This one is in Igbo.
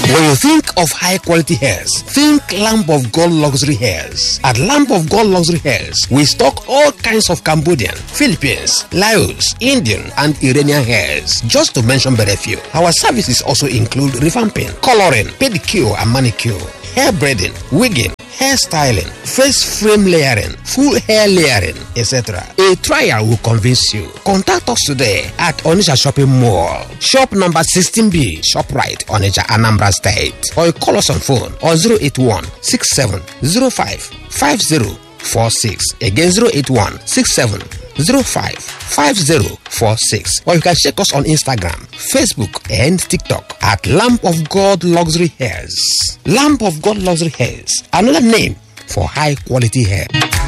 When you think of high quality hairs, think Lamp of God Luxury Hairs. At Lamp of God Luxury Hairs, we stock all kinds of Cambodian, Philippines, Laos, Indian, and Iranian hairs, just to mention but a few. Our services also include revamping, coloring, pedicure and manicure, hair braiding, wigging, hairstyling, face frame layering, full hair layering, etc. A trial will convince you. Contact us today at Onitsha Shopping Mall, shop number 16B, ShopRite, Onitsha, Anambra State. Or you call us on phone on 081 6705 5046. Again, 081 6705 5046. Or you can check us on Instagram, Facebook, and TikTok at Lamp of God Luxury Hairs. Lamp of God Luxury Hairs, another name for high quality hair.